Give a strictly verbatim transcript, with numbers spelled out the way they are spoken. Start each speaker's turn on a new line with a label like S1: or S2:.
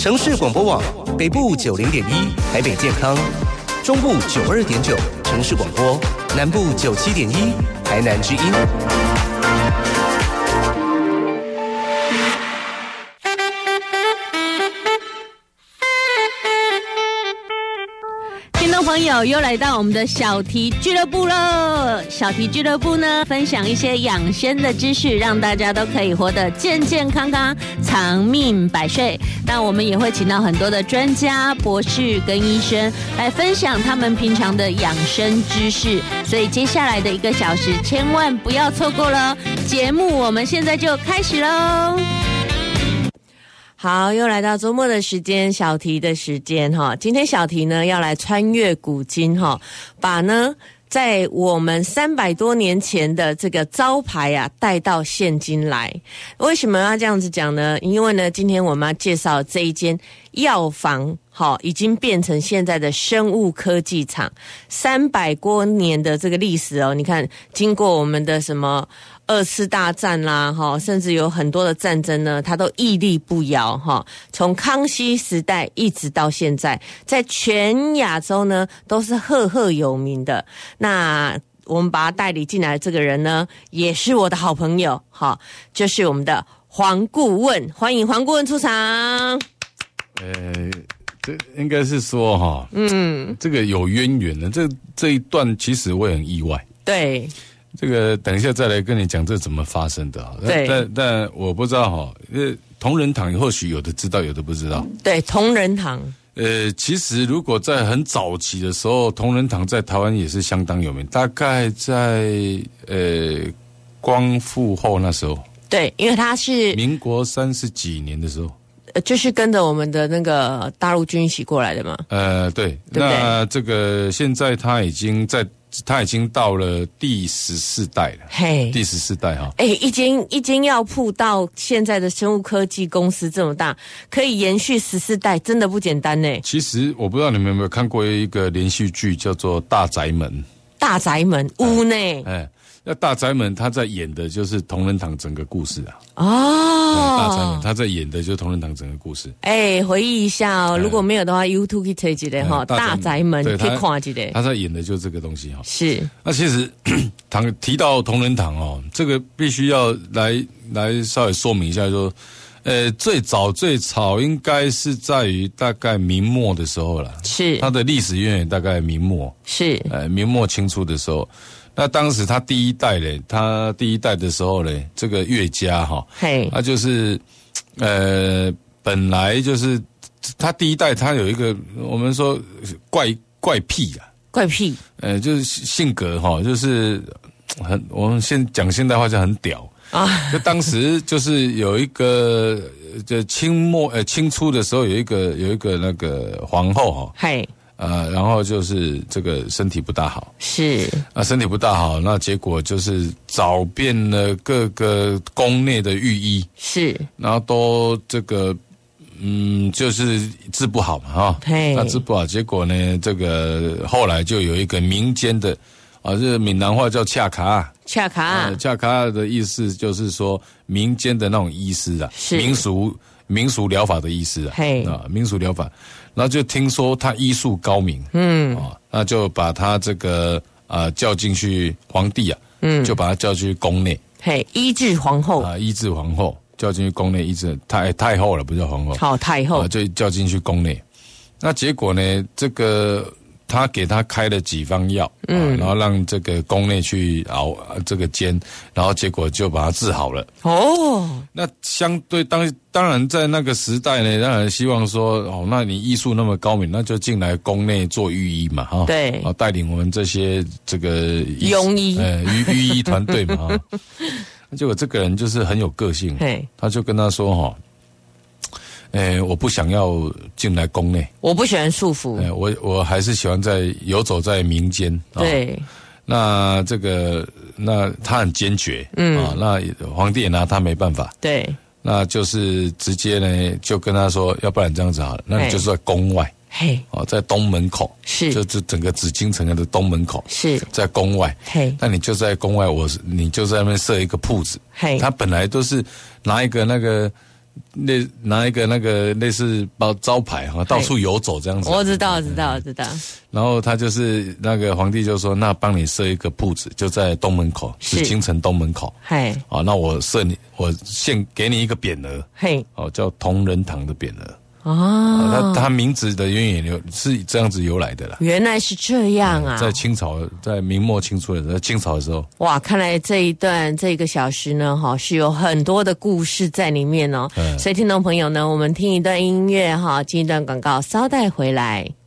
S1: 城市广播网北部九零点一台北健康，中部九二点九城市广播，南部九七点一台南之音。
S2: 朋友又来到我们的小题俱乐部了。小题俱乐部呢，分享一些养生的知识，让大家都可以活得健健康康、长命百岁。那我们也会请到很多的专家、博士跟医生来分享他们平常的养生知识。所以接下来的一个小时，千万不要错过了。节目我们现在就开始喽。好，又来到周末的时间，小题的时间哈。今天小题呢要来穿越古今哈，把呢在我们三百多年前的这个招牌啊带到现今来。为什么要这样子讲呢？因为呢，今天我们要介绍这一间药房，好，已经变成现在的生物科技厂，三百多年的这个历史哦。你看，经过我们的什么二次大战啦，哈，甚至有很多的战争呢，它都屹立不摇哈。从康熙时代一直到现在，在全亚洲呢都是赫赫有名的。那我们把他带领进来的这个人呢，也是我的好朋友，哈，就是我们的黄顾问，欢迎黄顾问出场。
S3: 呃，这应该是说哈，嗯，这个有渊源的，这这一段其实我也很意外，
S2: 对。
S3: 这个等一下再来跟你讲这怎么发生的。
S2: 对，
S3: 但但我不知道哈，呃，同仁堂或许有的知道，有的不知道。
S2: 对，同仁堂。
S3: 呃，其实如果在很早期的时候，同仁堂在台湾也是相当有名，大概在呃光复后那时候。
S2: 对，因为他是
S3: 民国三十几年的时候。
S2: 就是跟着我们的那个大陆军一起过来的嘛。
S3: 呃，对，对对，那这个现在他已经在，他已经到了第十四代了。嘿，第十四代哈。
S2: 哎，一间一间药铺到现在的生物科技公司这么大，可以延续十四代，真的不简单呢。
S3: 其实我不知道你们有没有看过一个连续剧，叫做《大宅门》。
S2: 大宅门，屋呢？
S3: 哎。那大宅门他在演的就是同仁堂整个故事啊。
S2: 哦，
S3: 大宅门他在演的就是同仁堂整个故事。
S2: 哎，回忆一下哦，如果没有的话 ，YouTube 可以查一下哈。大宅门可以看一下。
S3: 他在演的就是这个东西哈。
S2: 是。
S3: 那其实堂提到同仁堂哦，这个必须要来来稍微说明一下说，呃，最早最早应该是在于大概明末的时候了。
S2: 是。它
S3: 的历史渊源大概明末。
S2: 是。
S3: 呃，明末清初的时候。那当时他第一代嘞，他第一代的时候嘞，这个岳家哈，嘿，他就是，呃，本来就是他第一代，他有一个我们说怪怪癖啊，
S2: 怪癖，
S3: 呃，就是性格哈，就是很我们现讲现代话叫很屌啊。就当时就是有一个，就清末呃清初的时候有一个有一个那个皇后哈，嘿。呃，然后就是这个身体不大好，
S2: 是
S3: 啊，身体不大好，那结果就是找遍了各个宫内的御医，
S2: 是，然
S3: 后都这个，嗯，就是治不好嘛，哈，那治不好，结果呢，这个后来就有一个民间的，啊，这闽南话叫恰卡，
S2: 恰卡，
S3: 恰卡的意思就是说民间的那种医师啊，是民俗民俗疗法的医师啊，嘿啊，民俗疗法。然后就听说他医术高明，嗯，啊，那就把他这个啊、呃、叫进去皇帝啊，嗯，就把他叫进去宫内，
S2: 嘿，医治皇后
S3: 啊，医治皇后，叫进去宫内医治太太后了，不叫皇后，
S2: 好太后，
S3: 啊，就叫进去宫内。那结果呢，这个他给他开了几方药，嗯、啊，然后让这个宫内去熬这个煎，然后结果就把他治好了。哦，那相对当当然在那个时代呢，当然希望说，哦，那你医术那么高明，那就进来宫内做御医嘛，哈，
S2: 对，
S3: 啊，带领我们这些这个
S2: 庸医，
S3: 呃，御御医团队嘛，哈。结果这个人就是很有个性，他就跟他说，哈。诶，我不想要进来宫内，
S2: 我不喜欢束缚，
S3: 诶，我我还是喜欢在游走在民间。
S2: 对，
S3: 哦、那这个那他很坚决，嗯啊、哦，那皇帝也拿他没办法，
S2: 对，
S3: 那就是直接呢就跟他说，要不然这样子好了，那你就是在宫外，嘿，哦，在东门口，
S2: 是，
S3: 就这整个紫禁城的东门口，
S2: 是
S3: 在宫外，
S2: 嘿，
S3: 那你就在宫外，我你就在那边设一个铺子，嘿，他本来都是拿一个那个。 类拿一个那个类似包招牌哈，到处游走这样子。
S2: 我知道，我知道，我知道。
S3: 然后他就是那个皇帝就说：“那帮你设一个铺子，就在东门口，是京城东门口。嘿，哦，那我设你，我献给你一个匾额，嘿，哦，叫同仁堂的匾额。”哦，他他名字的渊源是这样子由来的啦。
S2: 原来是这样啊！
S3: 在清朝，在明末清初的时候，在清朝的时候，
S2: 哇，看来这一段这个小时呢，哈，是有很多的故事在里面哦。嗯、所以听众朋友呢，我们听一段音乐哈，进一段广告，稍待回来。